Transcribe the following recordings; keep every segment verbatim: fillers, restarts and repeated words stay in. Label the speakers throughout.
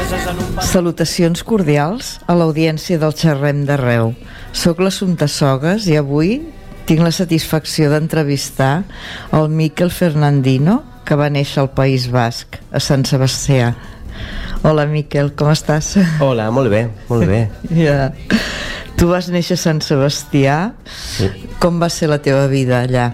Speaker 1: Salutacions cordials a l'audiència del Xerrem d'Arreu. Soc l'Assumpta Sogues i avui tinc la satisfacció d'entrevistar el Miquel Fernandino, que va néixer al País Basc, a Sant Sebastià. Hola, Miquel, com estàs?
Speaker 2: Hola, molt bé, molt bé.
Speaker 1: Ja. Tu vas néixer a Sant Sebastià.
Speaker 2: Sí.
Speaker 1: Com va ser la teva vida allà?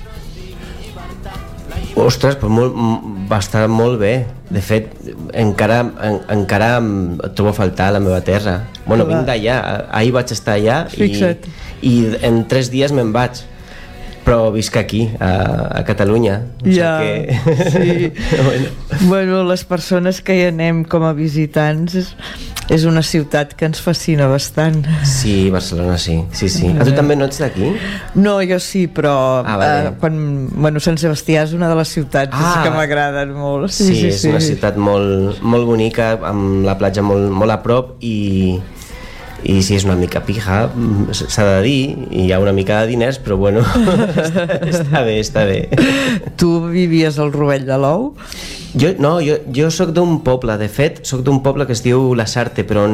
Speaker 2: Ostres, pues molt, va estar molt bé. De fet, encara, en, encara em trobo a faltar la meva terra. Bueno, vinc d'allà, ahir vaig estar allà i, i en tres dies me'n vaig. Però visc aquí, a, a Catalunya.
Speaker 1: Ja,
Speaker 2: que...
Speaker 1: sí.
Speaker 2: bueno.
Speaker 1: Bueno, les persones que hi anem com a visitants és, és una ciutat que ens fascina bastant.
Speaker 2: Sí, Barcelona sí, sí, sí. A tu també no ets d'aquí?
Speaker 1: No, jo sí, però
Speaker 2: ah, vale.
Speaker 1: eh, quan, bueno, Sant Sebastià és una de les ciutats ah, que m'agraden molt. Sí,
Speaker 2: sí,
Speaker 1: sí,
Speaker 2: és
Speaker 1: sí.
Speaker 2: una ciutat molt, molt bonica, amb la platja molt, molt a prop i... i sí, és una mica pija, s'ha de dir, i hi ha una mica de diners, però bueno, està, està bé, està bé.
Speaker 1: Tu vivies al Rovell de l'Ou?
Speaker 2: Jo, no, jo, jo soc d'un poble, de fet, soc d'un poble que es diu Lasarte, però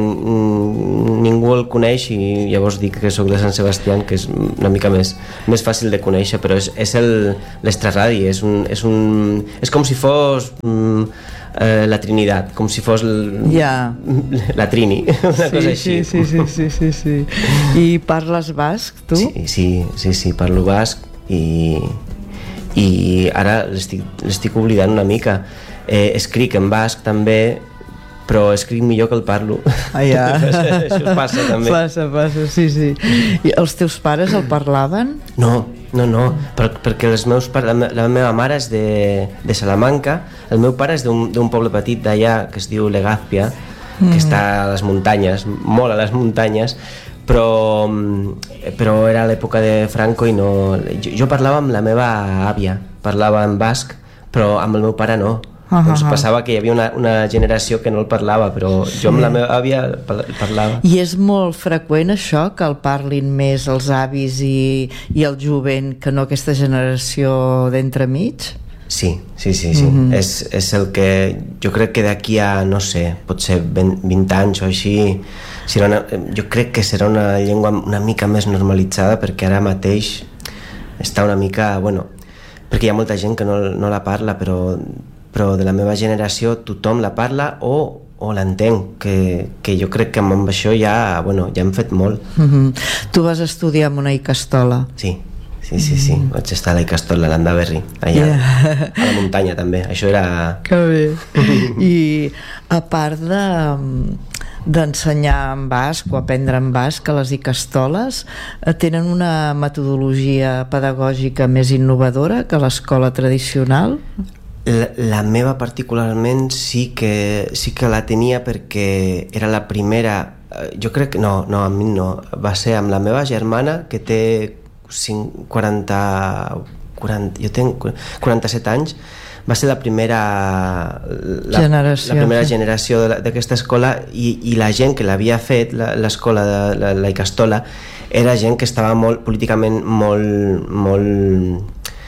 Speaker 2: ningú el coneix i llavors dic que soc de Sant Sebastià, que és una mica més, més fàcil de conèixer, però és, és l'extraradi, és, un, és, un, és com si fos... Mm, Eh, la Trinitat, com si fos l...
Speaker 1: yeah.
Speaker 2: la Trini, una
Speaker 1: sí,
Speaker 2: cosa així.
Speaker 1: Sí, sí, sí, sí, sí. I parles basc, tu?
Speaker 2: Sí, sí, sí, sí, parlo basc i, i ara l'estic oblidant una mica. Eh, escric en basc també, però escric millor que el parlo.
Speaker 1: Ah, ja.
Speaker 2: Això passa també.
Speaker 1: Passa, passa, sí, sí. I els teus pares el parlaven?
Speaker 2: No, no, no, per, perquè els meus pares, la, me, la meva mare és de, de Salamanca, el meu pare és d'un poble petit d'allà que es diu Legazpia, mm. que està a les muntanyes, molt a les muntanyes, però, però era l'època de Franco i no... Jo, jo parlava amb la meva àvia, parlava en basc, però amb el meu pare no. Uh -huh. Doncs passava que hi havia una, una generació que no el parlava, però jo amb la meva àvia parlava.
Speaker 1: I és molt freqüent això, que el parlin més els avis i, i el jovent que no aquesta generació d'entremig?
Speaker 2: Sí, sí, sí, sí. Mm -hmm. és, és el que jo crec que d'aquí a, no sé, potser vint anys o així, serà una, jo crec que serà una llengua una mica més normalitzada, perquè ara mateix està una mica, bueno, perquè hi ha molta gent que no, no la parla, però però de la meva generació tothom la parla o, o l'entenc, que, que jo crec que amb això ja, bueno, ja hem fet molt.
Speaker 1: Mm-hmm. Tu vas estudiar amb una Icastola?
Speaker 2: Sí, sí, sí, sí. Mm. Vaig estar a la Icastola, a l'Andaverri, allà, yeah. a la muntanya també, això era...
Speaker 1: Que bé. I a part de... d'ensenyar en basc o aprendre en basc a les Icastoles, tenen una metodologia pedagògica més innovadora que l'escola tradicional?
Speaker 2: La, la meva particularment sí que, sí que la tenia, perquè era la primera, jo crec que no, no, a mi no, va ser amb la meva germana, que té quaranta, quaranta, jo tinc quaranta-set anys, va ser la primera la,
Speaker 1: generació,
Speaker 2: la primera
Speaker 1: sí. generació
Speaker 2: d'aquesta escola, i, i la gent que l'havia fet, l'escola de la, la Icastola, era gent que estava molt políticament molt, molt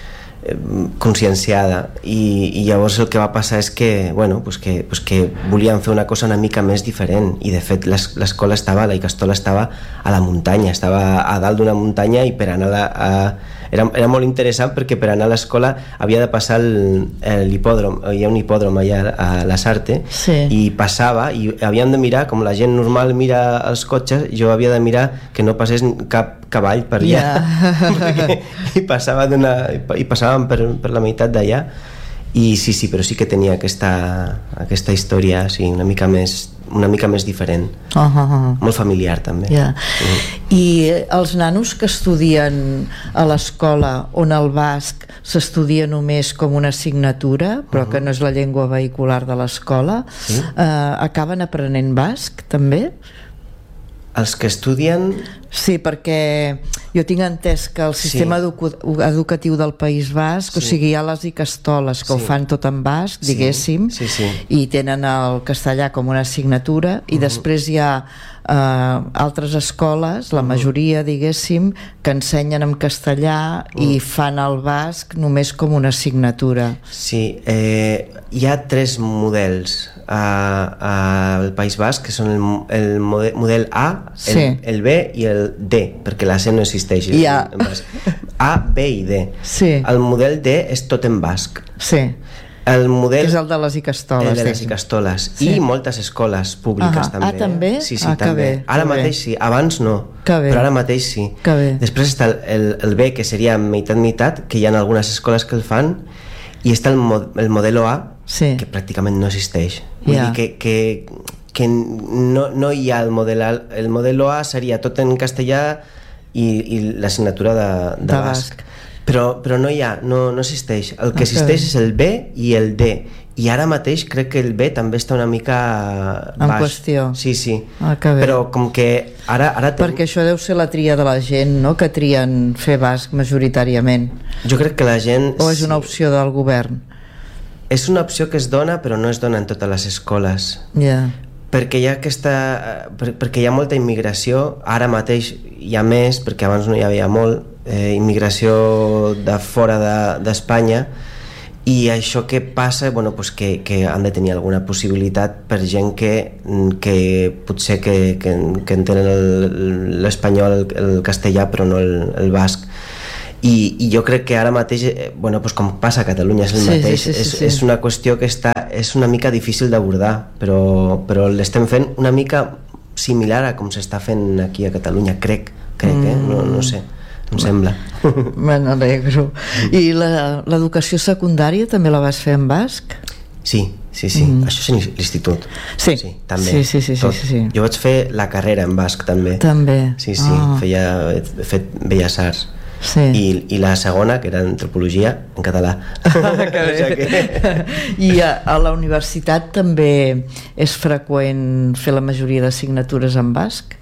Speaker 2: conscienciada, i, i llavors el que va passar és que, bueno, pues que, pues que volien fer una cosa una mica més diferent, i de fet l'escola estava, la Icastola estava a la muntanya, estava a dalt d'una muntanya, i per anar a, la, a era, era molt interessant, perquè per anar a l'escola havia de passar l'hipòdrom, hi ha un hipòdrom allà a Lasarte, sí. i passava, i havíem de mirar, com la gent normal mira els cotxes, jo havia de mirar que no passés cap cavall per allà, yeah. i passava d'una, i passàvem per, per la meitat d'allà, i sí, sí, però sí que tenia aquesta, aquesta història, sí, una mica més una mica més diferent, uh -huh. molt familiar també.
Speaker 1: Yeah. Uh-huh. I els nanos que estudien a l'escola on el basc s'estudia només com una assignatura, però uh-huh. que no és la llengua vehicular de l'escola, sí? eh, acaben aprenent basc també?
Speaker 2: Els que estudien...
Speaker 1: Sí, perquè jo tinc entès que el sistema sí. edu educatiu del País Basc, sí. o sigui, hi ha les icastoles que sí. ho fan tot en basc, diguéssim,
Speaker 2: sí. Sí, sí.
Speaker 1: i tenen el castellà com una assignatura, i uh-huh. després hi ha uh, altres escoles, la uh-huh. majoria, diguéssim, que ensenyen en castellà uh-huh. i fan el basc només com una assignatura.
Speaker 2: Sí, eh, hi ha tres models al País Basc, que són el, el model, model A, el,
Speaker 1: sí.
Speaker 2: el B i el D, perquè la C no existeix
Speaker 1: ja.
Speaker 2: en basc. A, B i D.
Speaker 1: Sí.
Speaker 2: El model D és tot en basc.
Speaker 1: Sí.
Speaker 2: El model,
Speaker 1: que és el de les icastoles.
Speaker 2: El de les icastoles. Sí. I moltes escoles públiques
Speaker 1: ah,
Speaker 2: també.
Speaker 1: Ah, també?
Speaker 2: Sí, sí,
Speaker 1: ah,
Speaker 2: també.
Speaker 1: Bé,
Speaker 2: ara mateix sí, abans no, però ara mateix sí. Després està el, el, el B, que seria meitat-meitat, que hi ha algunes escoles que el fan, i està el, el modelo A, sí. que pràcticament no existeix. Vull yeah. dir que, que, que no, no hi ha el model A. El modelo A seria tot en castellà i, i l'assignatura de, de, de basc. basc. Però, però no hi ha, no, no existeix. El que okay. existeix és el B i el D. I ara mateix crec que el B també està una mica
Speaker 1: en
Speaker 2: baix.
Speaker 1: qüestió.
Speaker 2: Sí, sí.
Speaker 1: Ah,
Speaker 2: però com que ara... ara ten...
Speaker 1: Perquè això deu ser la tria de la gent, no?, que trien fer basc majoritàriament.
Speaker 2: Jo crec que la gent...
Speaker 1: O és una opció del govern?
Speaker 2: És una opció que es dona, però no es dona en totes les escoles.
Speaker 1: Ja. Yeah. Perquè hi ha aquesta... Per, perquè hi ha molta immigració, ara mateix hi ha més, perquè abans no hi havia molt, eh, immigració de fora d'Espanya, de, i això que passa, bueno, pues que, que han de tenir alguna possibilitat per gent que, que potser que, que, que entenen l'espanyol, el, el castellà, però no el, el basc. I, i jo crec que ara mateix, bueno, pues com passa a Catalunya, és el sí,
Speaker 2: mateix.
Speaker 1: Sí, sí, sí,
Speaker 2: és,
Speaker 1: sí.
Speaker 2: és una qüestió que està, és una mica difícil d'abordar, però, però l'estem fent una mica similar a com s'està fent aquí a Catalunya, crec, crec, eh? No, no sé, em sembla.
Speaker 1: Me n'alegro. I l'educació secundària també la vas fer en basc?
Speaker 2: Sí, sí, sí. Mm. Això és l'institut.
Speaker 1: Sí.
Speaker 2: Sí, també.
Speaker 1: Sí, sí, sí, sí, sí, sí.
Speaker 2: Jo vaig fer la carrera en basc, també.
Speaker 1: També.
Speaker 2: Sí, sí, oh. feia, he fet Belles Arts.
Speaker 1: Sí.
Speaker 2: I, i la segona, que era antropologia, en català.
Speaker 1: Ah, que bé. O sigui que... I a, a la universitat també és freqüent fer la majoria d'assignatures en basc?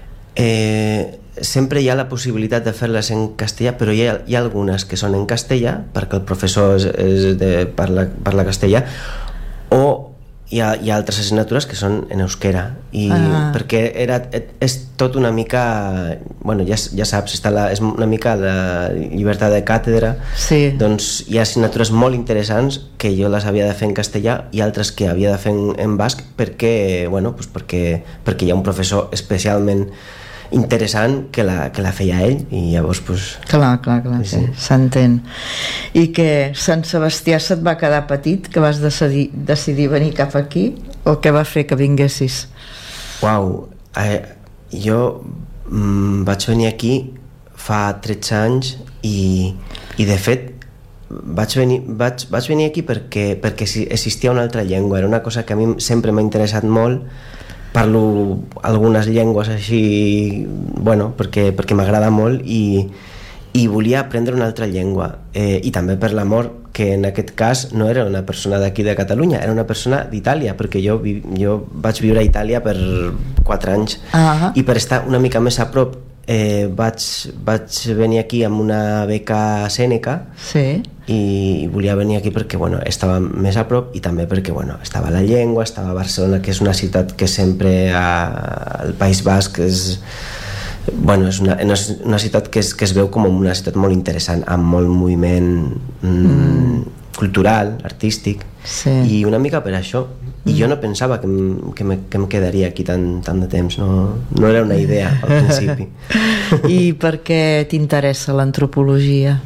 Speaker 2: Eh, sempre hi ha la possibilitat de fer-les en castellà, però hi ha, hi ha algunes que són en castellà, perquè el professor és, és de, parla, parla castellà, o hi ha, hi ha altres assignatures que són en euskera, i ah. perquè era, és tot una mica, bueno, ja, ja saps, està la, és una mica la llibertat de càtedra,
Speaker 1: sí.
Speaker 2: Doncs hi ha assignatures molt interessants que jo les havia de fer en castellà i altres que havia de fer en, en basc perquè, bueno, pues perquè, perquè hi ha un professor especialment interessant que la, que la feia ell, i llavors pues...
Speaker 1: clar, clar, clar, sí, sí. S'entén. I que Sant Sebastià se't va quedar petit, que vas decidir, decidir venir cap aquí, o què va fer que vinguessis?
Speaker 2: Uau, eh, jo mm, vaig venir aquí fa tretze anys i, i de fet vaig venir, vaig, vaig venir aquí perquè, perquè existia una altra llengua, era una cosa que a mi sempre m'ha interessat molt. Parlo algunes llengües així, bueno, perquè, perquè m'agrada molt, i, i volia aprendre una altra llengua, eh, i també per l'amor, que en aquest cas no era una persona d'aquí de Catalunya, era una persona d'Itàlia, perquè jo, jo vaig viure a Itàlia per quatre anys,
Speaker 1: uh-huh.
Speaker 2: i per estar una mica més a prop eh, vaig, vaig venir aquí amb una beca Sèneca,
Speaker 1: sí.
Speaker 2: i volia venir aquí perquè, bueno, estava més a prop, i també perquè, bueno, estava la llengua, estava a Barcelona, que és una ciutat que sempre al País Basc és, bueno, és una, una ciutat que es, que es veu com una ciutat molt interessant, amb molt moviment mm, mm. cultural, artístic,
Speaker 1: sí.
Speaker 2: I una mica per això. I jo no pensava que em, que me, que em quedaria aquí tant, tant de temps, no, no era una idea al principi.
Speaker 1: I per què t'interessa l'antropologia?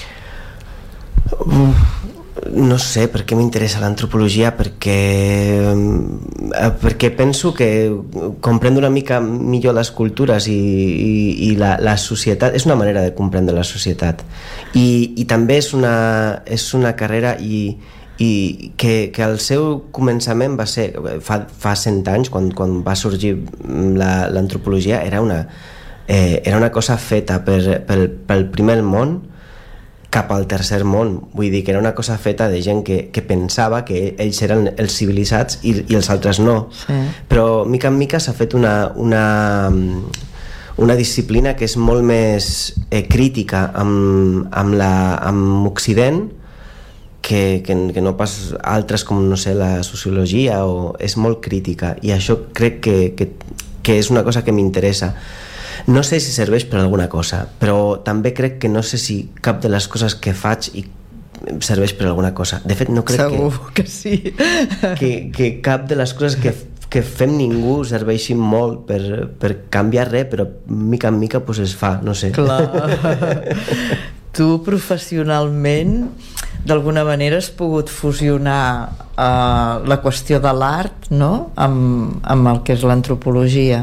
Speaker 2: No sé per què m'interessa l'antropologia, perquè perquè penso que comprendre una mica millor les cultures i, i, i la, la societat és una manera de comprendre la societat, i, i també és una, és una carrera i, i que, que el seu començament va ser fa, fa cent anys, quan, quan va sorgir l'antropologia, era una, eh, era una cosa feta per, pel, pel primer món cap al tercer món, vull dir que era una cosa feta de gent que, que pensava que ells eren els civilitzats i, i els altres no,
Speaker 1: sí.
Speaker 2: Però mica en mica s'ha fet una, una, una disciplina que és molt més eh, crítica amb, amb, la, amb Occident que, que, que no pas altres com, no sé, la sociologia, o és molt crítica, i això crec que, que, que és una cosa que m'interessa. No sé si serveix per alguna cosa, però també crec que no sé si cap de les coses que faig i serveix per alguna cosa. De fet, no crec
Speaker 1: Segur
Speaker 2: que,
Speaker 1: que sí.
Speaker 2: que, que cap de les coses que, que fem ningú serveixin molt per, per canviar res, però mica en mica pues, es fa, no sé.
Speaker 1: Clar. Tu professionalment d'alguna manera has pogut fusionar uh, la qüestió de l'art, no?, amb, amb el que és l'antropologia.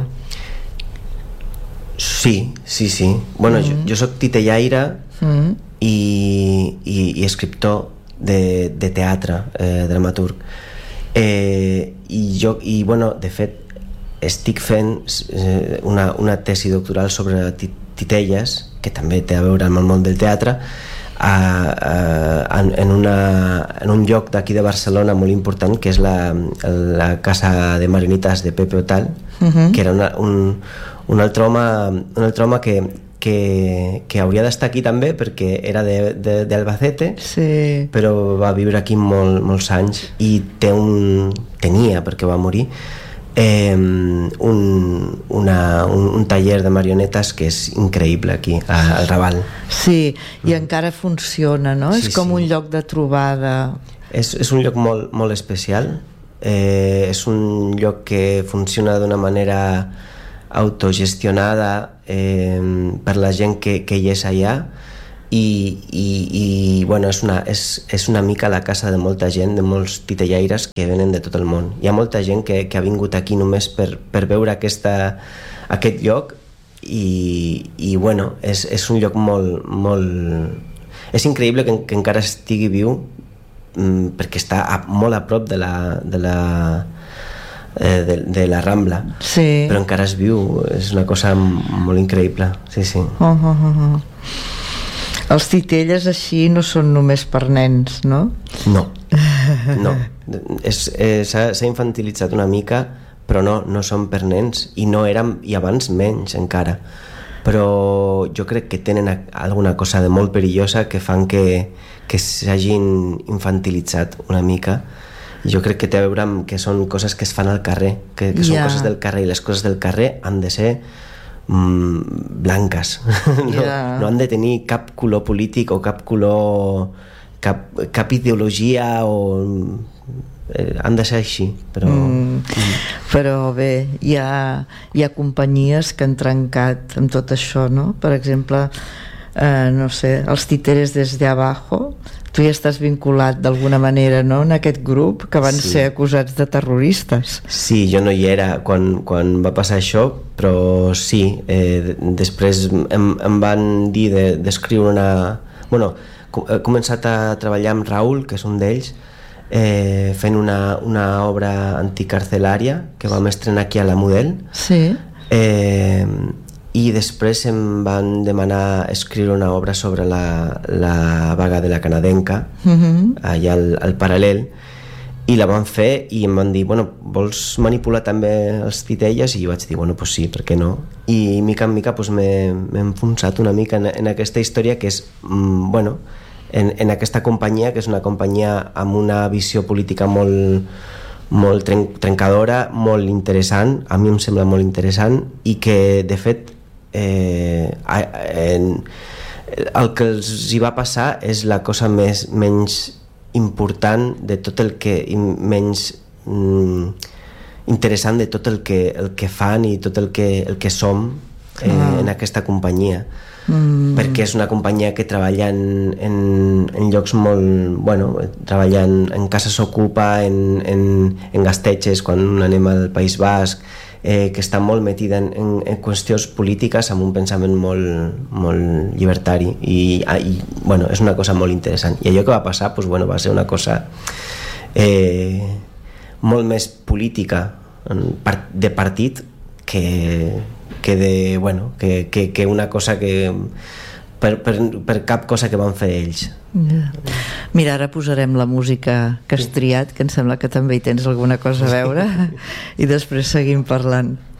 Speaker 2: Sí, sí, sí. Bueno, mm-hmm. jo, jo soc titellaire mm-hmm. i, i, i escriptor de, de teatre, eh, dramaturg. Eh, i jo, i bueno, de fet, estic fent eh, una, una tesi doctoral sobre titelles, que també té a veure amb el món del teatre, a, a, en, una, en un lloc d'aquí de Barcelona molt important, que és la, la casa de marionetes de Pepe Otal, uh-huh. que era una, un, un altre home, un altre home que, que, que hauria d'estar aquí també, perquè era d'Albacete,
Speaker 1: sí.
Speaker 2: però va viure aquí molt, molts anys, i té un, tenia, perquè va morir, Eh, un, una, un, un taller de marionetes que és increïble aquí a, al Raval.
Speaker 1: Sí, i mm. encara funciona, no? Sí, és com sí. un lloc de trobada.
Speaker 2: És, és un lloc molt, molt especial, eh, és un lloc que funciona d'una manera autogestionada eh, per la gent que, que hi és allà, i, i, i bueno, és una, és, és una mica la casa de molta gent, de molts titellaires que venen de tot el món. Hi ha molta gent que, que ha vingut aquí només per, per veure aquesta, aquest lloc, i, i bueno, és, és un lloc molt, molt... És increïble que, que encara estigui viu, mm, perquè està a, molt a prop de la, de la, eh, de, de la Rambla,
Speaker 1: sí.
Speaker 2: però encara es viu, és una cosa molt increïble. Sí, sí.
Speaker 1: Uh, uh, uh, uh. Els titelles així no són només per nens, no?
Speaker 2: No, no. És, eh, s'ha, s'ha infantilitzat una mica, però no, no són per nens, i no érem, i abans menys encara, però jo crec que tenen alguna cosa de molt perillosa que fan que, que s'hagin infantilitzat una mica. Jo crec que té a veure amb que són coses que es fan al carrer, que, que són yeah. coses del carrer, i les coses del carrer han de ser blanques, no, yeah. no han de tenir cap color polític o cap color, cap, cap ideologia, o eh, han de ser així, però mm. Mm.
Speaker 1: però bé, hi ha, hi ha companyies que han trencat amb tot això, no? Per exemple, eh, no sé, els títeres des de abajo, tu ja estàs vinculat d'alguna manera, no?, en aquest grup, que van sí. ser acusats de terroristes.
Speaker 2: Sí, jo no hi era quan, quan va passar això, però sí, eh, després em, em van dir d'escriure de, una... Bueno, he començat a treballar amb Raül, que és un d'ells, eh, fent una, una obra anticarcelària que vam estrenar aquí a la Model.
Speaker 1: Sí.
Speaker 2: Eh, i després em van demanar escriure una obra sobre la, la vaga de la canadenca, uh-huh. allà al, al Paral·lel, i la van fer, i em van dir, bueno, vols manipular també els titelles? I jo vaig dir, bueno, pues sí, per què no? I mica en mica pues, m'he, m'he enfonsat una mica en, en aquesta història, que és, mm, bueno, en, en aquesta companyia, que és una companyia amb una visió política molt, molt tren, trencadora, molt interessant, a mi em sembla molt interessant, i que, de fet, Eh, en, el que els hi va passar és la cosa més, menys important de tot el que, menys mm, interessant de tot el que, el que fan i tot el que, el que som eh, ah. en aquesta companyia, mm. perquè és una companyia que treballa en, en, en llocs molt, bueno, treballa en, en Cases Ocupa, en, en, en Gastetxes, quan anem al País Basc, Eh, que està molt metida en, en, en qüestions polítiques, amb un pensament molt, molt llibertari, i, i bueno, és una cosa molt interessant. I allò que va passar pues, bueno, va ser una cosa eh, molt més política de partit que, que, de, bueno, que, que, que una cosa que per, per, per cap cosa que van fer ells.
Speaker 1: Yeah. Mira, ara posarem la música que has triat, que em sembla que també hi tens alguna cosa a veure, i després seguim parlant.